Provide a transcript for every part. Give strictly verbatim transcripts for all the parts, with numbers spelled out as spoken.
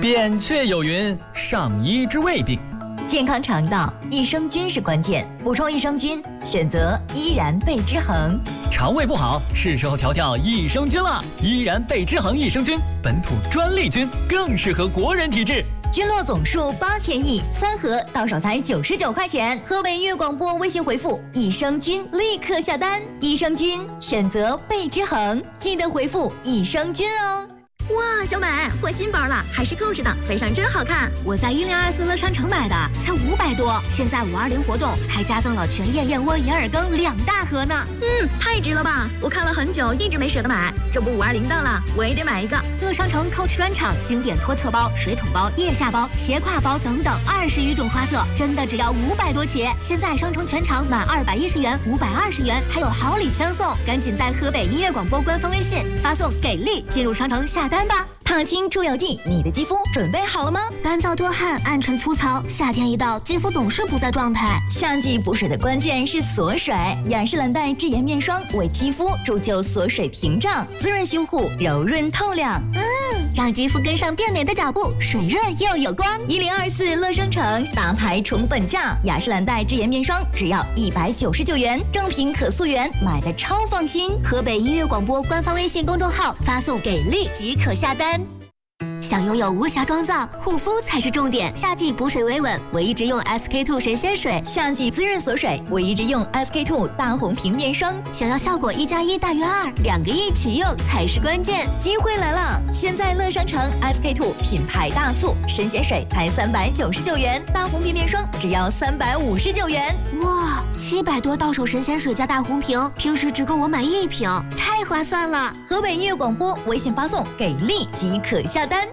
扁鹊有云：上医之未病。 健康肠道，益生菌是关键，补充益生菌，选择依然贝之恒。 肠胃不好，是时候调调益生菌了。依然贝之恒益生菌，本土专利菌，更适合国人体质。 菌落总数八千亿，三盒到手才九十九块钱。河北音乐广播微信回复益生菌，立刻下单。益生菌选择贝之恒，记得回复益生菌哦。哇，小美换新包了，还是 Coach 的，背上真好看。 我在一零二四乐商城买的，才五百多。现在五二零活动还加赠了全燕燕窝银耳羹两大盒呢。 嗯，太值了吧！我看了很久，一直没舍得买。这不五二零到了，我也得买一个。 乐商城 Coach 专场经典托特包、水桶包、腋下包、斜挎包等等二十余种花色，真的只要五百多起。现在商城全场满二百一十元、五百二十元，还有好礼相送。赶紧在河北音乐广播官方微信发送“给力”进入商城下单吧。 烫青出油剂，你的肌肤准备好了吗？ 干燥多汗、暗沉粗糙，夏天一到，肌肤总是不在状态。 夏季补水的关键是锁水，雅诗兰黛智颜面霜为肌肤铸就锁水屏障，滋润修护，柔润透亮。 嗯，让肌肤跟上变美的脚步，水润又有光。 一零二四乐商城大牌宠本价，雅诗兰黛智颜面霜只要一百九十九元，正品可溯源，买的超放心。 河北音乐广播官方微信公众号发送“给力”即可下单。想拥有无瑕妆造，护肤才是重点。夏季补水维稳，我一直用 S K two 神仙水； 夏季滋润锁水，我一直用 S K two 大红瓶面霜。 想要效果一加一大于二，两个一起用才是关键。 机会来了！现在乐商城 S K two 品牌大促，神仙水才三百九十九元，大红瓶面霜只要三百五十九元。 哇，七百多到手神仙水加大红瓶，平时只够我买一瓶，太划算了！ 河北音乐广播微信发送“给力”即可下单。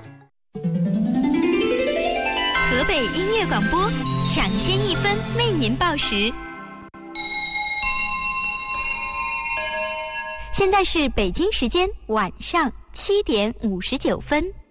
河北音乐广播抢先一分为您报时。现在是北京时间晚上七点五十九分。